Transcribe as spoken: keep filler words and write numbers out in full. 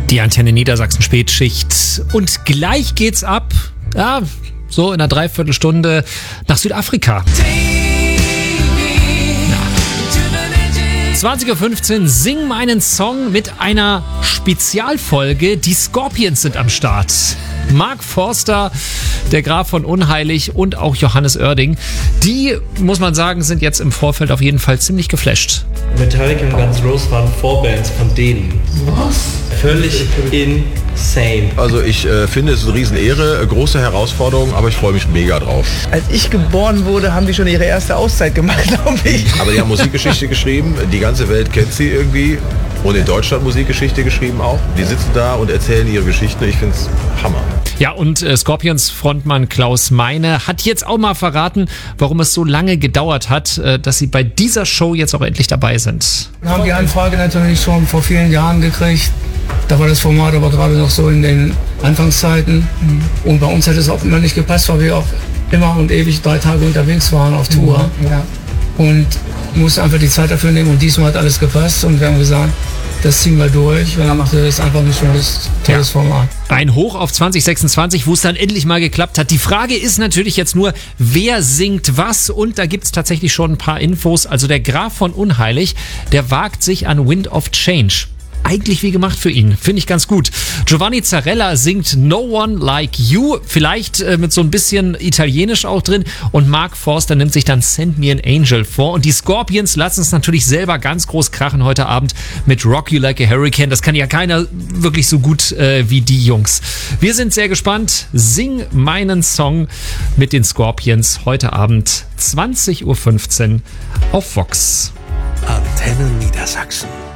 Die Antenne Niedersachsen Spätschicht. Und gleich geht's ab, ja, so in einer Dreiviertelstunde nach Südafrika. zwanzig Uhr fünfzehn, sing meinen Song mit einer Spezialfolge. Die Scorpions sind am Start. Mark Forster, der Graf von Unheilig und auch Johannes Oerding. Die, muss man sagen, sind jetzt im Vorfeld auf jeden Fall ziemlich geflasht. Metallica und Guns N' Roses waren Vorbands von denen. Was? Völlig insane. Also ich äh, finde es eine Riesenehre, große Herausforderung, aber ich freue mich mega drauf. Als ich geboren wurde, haben die schon ihre erste Auszeit gemacht, glaube ich. Aber die haben Musikgeschichte geschrieben, die ganze Welt kennt sie irgendwie und in Deutschland Musikgeschichte geschrieben auch. Die sitzen da und erzählen ihre Geschichten, ich finde es Hammer. Ja, und äh, Scorpions Frontmann Klaus Meine hat jetzt auch mal verraten, warum es so lange gedauert hat, äh, dass sie bei dieser Show jetzt auch endlich dabei sind. Wir haben die Anfrage natürlich schon vor vielen Jahren gekriegt. Da war das Format aber gerade noch so in den Anfangszeiten. Mhm. Und bei uns hat es auch immer nicht gepasst, weil wir auch immer und ewig drei Tage unterwegs waren auf Tour. Mhm, ja. Und mussten einfach die Zeit dafür nehmen. Und diesmal hat alles gepasst und wir haben gesagt, das ziehen wir durch, weil das ist einfach ein schönes, tolles ja. Format. Ein Hoch auf zwanzig sechsundzwanzig, wo es dann endlich mal geklappt hat. Die Frage ist natürlich jetzt nur, wer singt was? Und da gibt es tatsächlich schon ein paar Infos. Also der Graf von Unheilig, der wagt sich an Wind of Change. Eigentlich wie gemacht für ihn. Finde ich ganz gut. Giovanni Zarella singt No One Like You. Vielleicht äh, mit so ein bisschen Italienisch auch drin. Und Mark Forster nimmt sich dann Send Me an Angel vor. Und die Scorpions lassen es natürlich selber ganz groß krachen heute Abend mit Rock You Like a Hurricane. Das kann ja keiner wirklich so gut äh, wie die Jungs. Wir sind sehr gespannt. Sing meinen Song mit den Scorpions heute Abend zwanzig Uhr fünfzehn auf Vox. Antenne Niedersachsen.